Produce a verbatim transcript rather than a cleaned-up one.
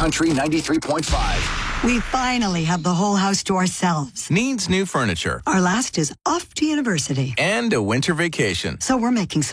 Country ninety-three point five. We finally have the whole house to ourselves. Needs new furniture. Our last is off to university. And a winter vacation. So we're making